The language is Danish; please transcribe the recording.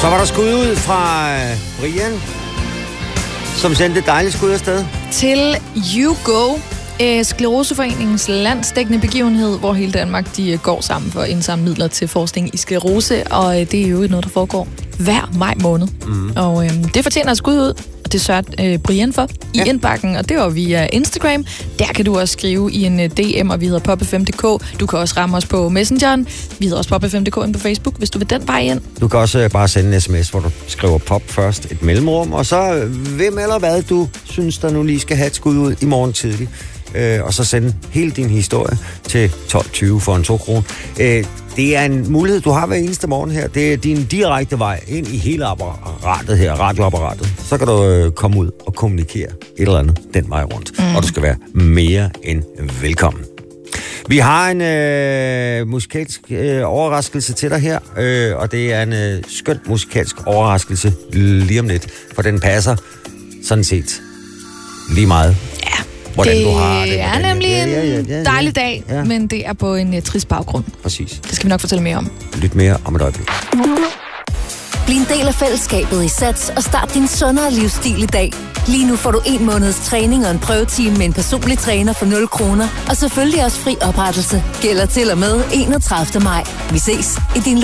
Så var der skud ud fra Brian, som sendte et dejligt skud afsted. Til You Go, Skleroseforeningens landsdækkende begivenhed, hvor hele Danmark de går sammen for at indsamle midler til forskning i sklerose, og det er jo noget, der foregår hver maj måned. Og det fortjener at skud ud, og det sørger Brian for i indbakken, og det var via Instagram. Der kan du også skrive i en DM, og vi hedder pop5.dk. Du kan også ramme os på Messengeren. Vi hedder også pop5.dk ind på Facebook, hvis du vil den vej ind. Du kan også bare sende en sms, hvor du skriver pop først, et mellemrum, og så hvem eller hvad du synes, der nu lige skal have et skud ud i morgen tidlig. Og så sende hele din historie til 12.20 for en 2 kroner. Det er en mulighed, du har hver eneste morgen her. Det er din direkte vej ind i hele apparatet her, radioapparatet. Så kan du komme ud og kommunikere et eller andet den vej rundt. Og du skal være mere end velkommen. Vi har en musikalsk overraskelse til dig her, og det er en skøn musikalsk overraskelse lige om lidt, for den passer sådan set lige meget. Hvordan det du har det. Er nemlig en dejlig dag, men det er på en trist baggrund. Præcis. Det skal vi nok fortælle mere om. Lyt mere om et øjeblik. Bliv en del af fællesskabet i Sats og start din sundere livsstil i dag. Lige nu får du 1 måneds træning og en prøvetime med en personlig træner for 0 kroner. Og selvfølgelig også fri oprettelse. Gælder til og med 31. maj. Vi ses i din